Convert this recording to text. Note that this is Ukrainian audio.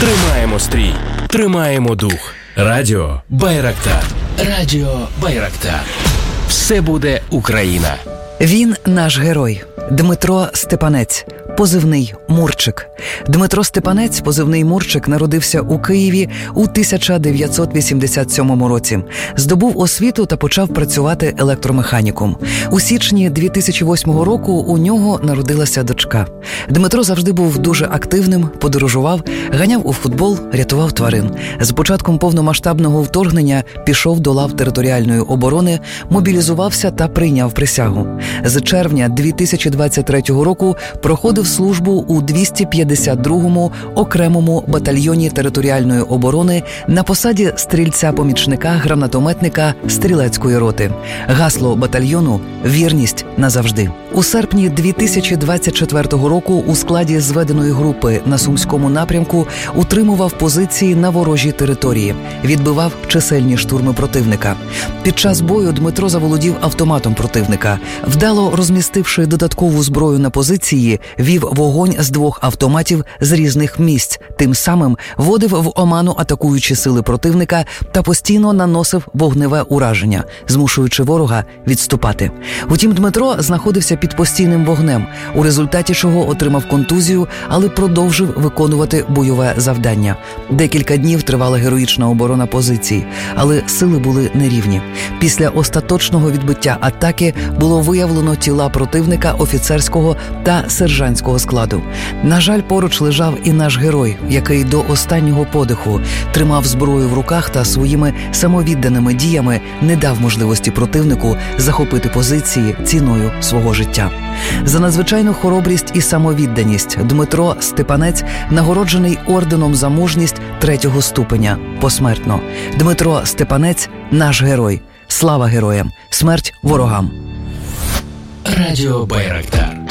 Тримаємо стрій, тримаємо дух. Радіо Байрактар. Радіо Байрактар. Все буде Україна. Він наш герой. Дмитро Степанець, позивний Мурчик. Дмитро Степанець, позивний Мурчик, народився у Києві у 1987 році. Здобув освіту та почав працювати електромеханіком. У січні 2008 року у нього народилася дочка. Дмитро завжди був дуже активним, подорожував, ганяв у футбол, рятував тварин. З початком повномасштабного вторгнення пішов до лав територіальної оборони, мобілізувався та прийняв присягу. З червня 2023 року проходив службу у 252-му окремому батальйоні територіальної оборони на посаді стрільця-помічника гранатометника стрілецької роти. Гасло батальйону – «Вірність назавжди». У серпні 2024 року у складі зведеної групи на Сумському напрямку утримував позиції на ворожій території, відбивав чисельні штурми противника. Під час бою Дмитро заволодів автоматом противника. Вдало розмістивши додаткову зброю на позиції, вів вогонь з 2 автоматів з різних місць, тим самим вводив в оману атакуючі сили противника та постійно наносив вогневе ураження, змушуючи ворога відступати. Утім, Дмитро знаходився під постійним вогнем, у результаті чого отримав контузію, але продовжив виконувати бойове завдання. Декілька днів тривала героїчна оборона позицій, але сили були нерівні. Після остаточного відбиття атаки було виявлено тіла противника офіцерського та сержантського складу. На жаль, поруч лежав і наш герой, який до останнього подиху тримав зброю в руках та своїми самовідданими діями не дав можливості противнику захопити позиції ціною свого життя. За надзвичайну хоробрість і самовідданість Дмитро Степанець нагороджений орденом за мужність 3-го ступеня посмертно. Дмитро Степанець – наш герой. Слава героям! Смерть ворогам! Радіо Байрактар.